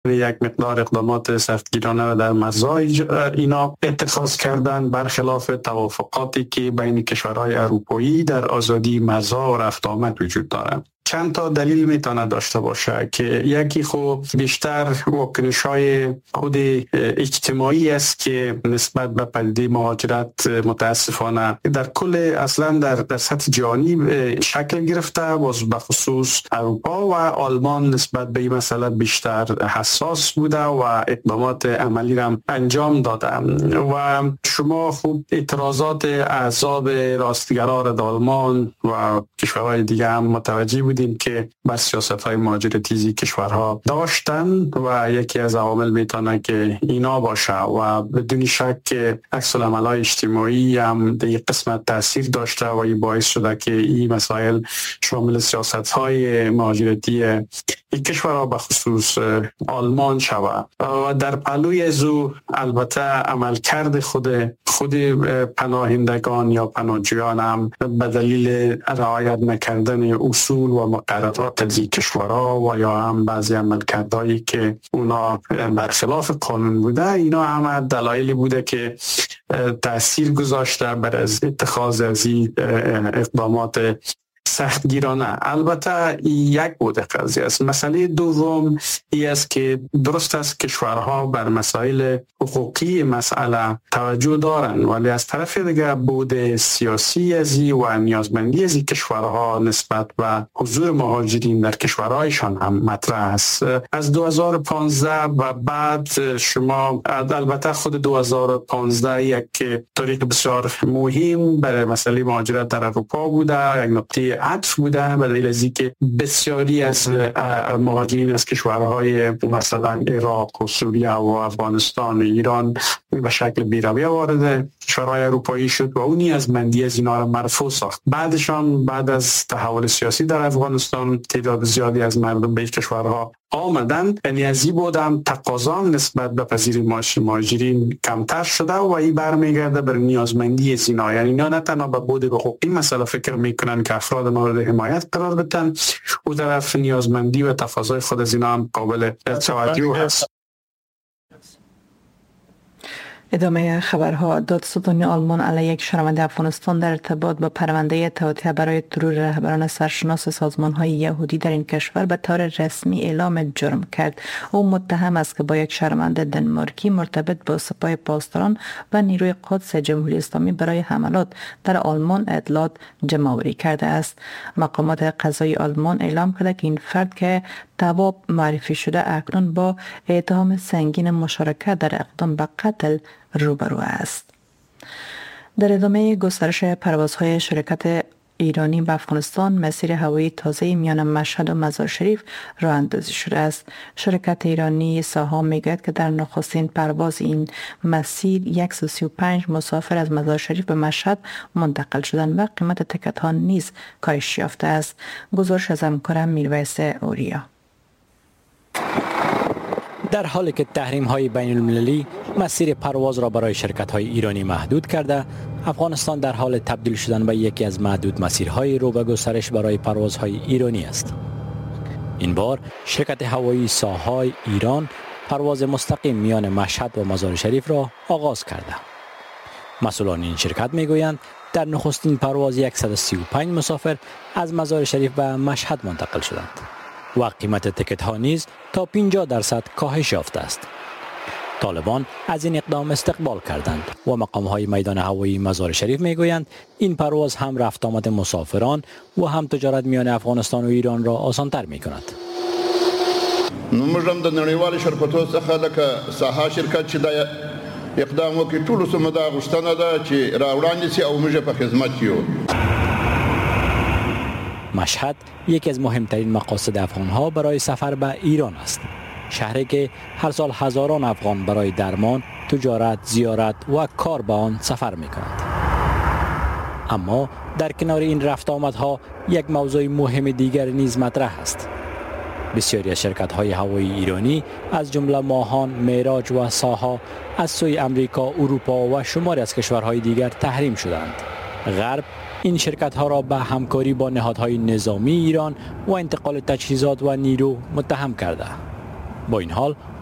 یک مقدار اقدامات سختگیرانه در مرزهای اینا اتخاذ کردن، برخلاف توافقاتی که بین کشورهای اروپایی در آزادی مرزها و رفت آمد وجود دارند. چند تا دلیل میتونه داشته باشه که یکی خب بیشتر واکنش‌های خود اجتماعی است که نسبت به پدیده مهاجرت متاسفانه در کل اصلا در سطح جهانی شکل گرفته، باز به خصوص اروپا و آلمان نسبت به این مسئله بیشتر حساس بوده و اقدامات عملی را انجام داده. و شما خوب اعتراضات احزاب راستگرا در آلمان و کشورهای دیگه هم متوجه بودیم که بر سیاست‌های مهاجرتی کشورها داشتن و یکی از عوامل میتونه که اینا باشه و بدون شک عکس العمل‌های اجتماعی هم در یک قسمت تاثیر داشته و این باعث شده که این مسائل شامل سیاست‌های مهاجرتی این کشورها به خصوص آلمان شود. و در پهلوی ازو البته عملکرد خود پناهندگان یا پناهجویان هم به دلیل رعایت نکردن اصول و مقررات از این کشورها و یا هم بعضی عملکردهایی که اونا برخلاف قانون بوده، اینا هم دلایلی بوده که تأثیر گذاشته بر از اتخاذ از این اقدامات سختگیرانه. البته یک بوده قضیه است. مسئله دوم این است که درست است کشورها بر مسائل حقوقی مسئله توجه دارند، ولی از طرف دیگه بود سیاسی ازی و نیازمندی از این کشورها نسبت به حضور مهاجرین در کشورهایشان هم مطرح است. از 2015 و بعد شما البته خود 2015 یک تاریخ بسیار مهم برای مسئله مهاجرت در اروپا بوده، یک نقطه عطف بوده به دلیل از اینکه بسیاری از مهاجرین از کشورهای مثلا عراق و سوریه و افغانستان و ایران به شکل بی‌رویه وارد کشورهای اروپایی شد و اونی از مندی از اینا را مرفوع ساخت. بعدشان بعد از تحول سیاسی در افغانستان تعداد زیادی از مردم به کشورها آمدن، یعنی از این بودم تقاضا نسبت به پذیرش مهاجرین کمتر شده و این برمیگرده بر نیازمندی از اینا. یعنی اینا نه تنها به بود حقوقی مسئله فکر میکنن که افراد مورد حمایت قرار بدن، او طرف نیازمندی و تقاضای خود از اینا هم قابل توجه هست. ادامه خبرها. دادستانی آلمان علیه یک شهروند افغانستان در ارتباط با پرونده توطئه برای ترور رهبران سرشناس سازمان‌های یهودی در این کشور به طور رسمی اعلام جرم کرد. او متهم است که با یک شهروند دنمارکی مرتبط با سپاه پاسداران و نیروی قدس جمهوری اسلامی برای حملات در آلمان اطلاعات جمع‌آوری کرده است. مقامات قضایی آلمان اعلام کرده که این فرد که تواب معرفی شده اکنون با اتهام سنگین مشارکت در اقدام به قتل روبرو است. در ادامه گسترش پروازهای شرکت ایرانی به افغانستان، مسیر هوایی تازه میان مشهد و مزار شریف راه اندازی شده است. شرکت ایرانی ساها میگوید که در نخستین پرواز این مسیر 135 مسافر از مزار شریف به مشهد منتقل شدند و قیمت تکت ها نیز کاهش یافته است. گزارش از همکارم میرویس اوریا. در حالی که تحریم‌های بین المللی مسیر پرواز را برای شرکت‌های ایرانی محدود کرده، افغانستان در حال تبدیل شدن به یکی از معدود مسیرهای رو به گسترش برای پروازهای ایرانی است. این بار شرکت هوایی ساهای ایران پرواز مستقیم میان مشهد و مزار شریف را آغاز کرده. مسئولان این شرکت میگویند در نخستین پرواز 135 مسافر از مزار شریف به مشهد منتقل شدند و قیمت تکت ها نیز تا 50% کاهش یافته است. طالبان از این اقدام استقبال کردند و مقام های میدان هوایی مزار شریف میگویند این پرواز هم رفت آمد مسافران و هم تجارت میان افغانستان و ایران را آسان‌تر می‌کند. موږ هم د نړیوالو شرکتونو څخه لکه ساها شرکت چې دا اقدام وکړي ټولو سمه دا غوښتنه ده چې راوړاندې شي او موږ په خدمت یو. مشهد یکی از مهمترین مقاصد افغان‌ها برای سفر به ایران است. شهری که هر سال هزاران افغان برای درمان، تجارت، زیارت و کار به آن سفر می‌کنند. اما در کنار این رفت آمدها یک موضوع مهم دیگر نیز مطرح است. بسیاری از شرکت‌های هوایی ایرانی از جمله ماهان، معراج و ساها از سوی امریکا، اروپا و شماری از کشورهای دیگر تحریم شدند. غرب این شرکت‌ها را به همکاری با نهادهای نظامی ایران و انتقال تجهیزات و نیرو متهم کرده. با این حال